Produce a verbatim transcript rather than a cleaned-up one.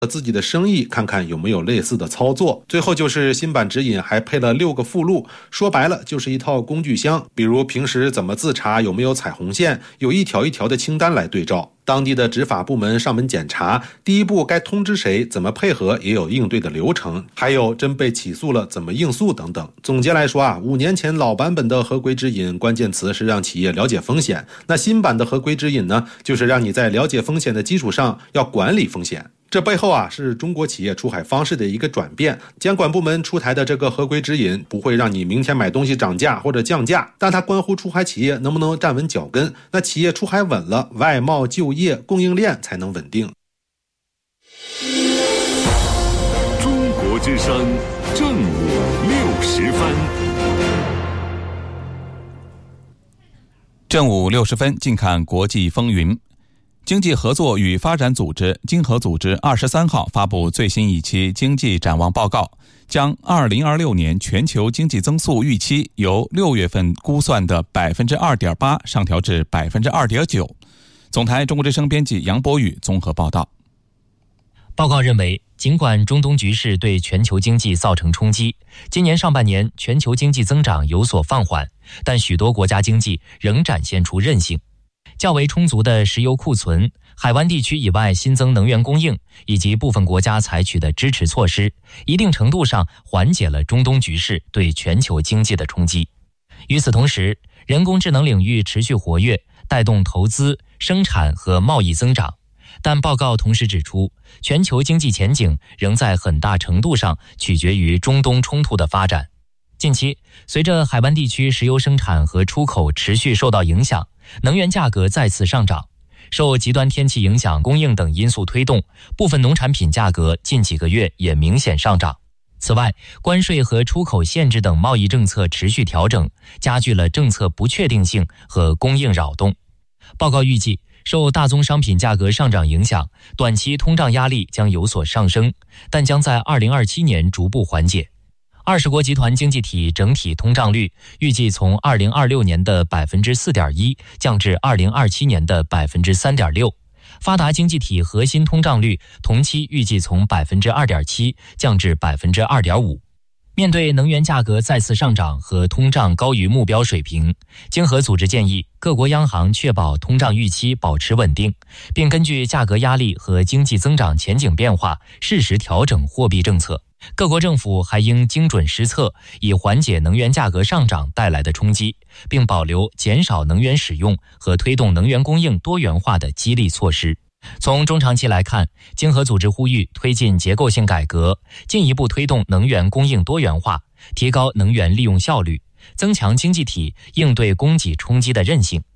自己的生意，看看有没有类似的操作。最后就是新版指引还配了六个附录，说白了就是一套工具箱，比如平时怎么自查有没有踩红线，有一条一条的清单来对照。当地的执法部门上门检查，第一步该通知谁，怎么配合，也有应对的流程，还有真被起诉了怎么应诉等等。总结来说啊，五年前老版本的合规指引关键词是让企业了解风险，那新版的合规指引呢，就是让你在了解风险的基础上要管理风险。这背后啊是中国企业出海方式的一个转变。监管部门出台的这个合规指引不会让你明天买东西涨价或者降价，但它关乎出海企业能不能站稳脚跟。那企业出海稳了，外贸、就业、供应链才能稳定。 中国之声正午六时分， 正午六十分，近看国际风云。经济合作与发展组织经合组织二十三号发布最新一期经济展望报告，将二零二六年全球经济增速预期由六月份估算的 百分之二点八 上调至 百分之二点九。 总台中国之声编辑杨博宇综合报道。 报告认为，尽管中东局势对全球经济造成冲击，今年上半年全球经济增长有所放缓，但许多国家经济仍展现出韧性。较为充足的石油库存、海湾地区以外新增能源供应以及部分国家采取的支持措施，一定程度上缓解了中东局势对全球经济的冲击。与此同时，人工智能领域持续活跃，带动投资、生产和贸易增长。但报告同时指出，全球经济前景仍在很大程度上取决于中东冲突的发展。近期，随着海湾地区石油生产和出口持续受到影响，能源价格再次上涨。受极端天气影响、供应等因素推动，部分农产品价格近几个月也明显上涨。此外，关税和出口限制等贸易政策持续调整，加剧了政策不确定性和供应扰动。报告预计，受大宗商品价格上涨影响，短期通胀压力将有所上升，但将在二零二七年逐步缓解。二十国集团经济体整体通胀率预计从二零二六年的 百分之四点一 降至二零二七年的 百分之三点六。发达经济体核心通胀率同期预计从 百分之二点七 降至 百分之二点五。面对能源价格再次上涨和通胀高于目标水平，经合组织建议各国央行确保通胀预期保持稳定，并根据价格压力和经济增长前景变化适时调整货币政策。各国政府还应精准施策，以缓解能源价格上涨带来的冲击，并保留减少能源使用和推动能源供应多元化的激励措施。从中长期来看，经合组织呼吁推进结构性改革，进一步推动能源供应多元化，提高能源利用效率，增强经济体应对供给冲击的韧性。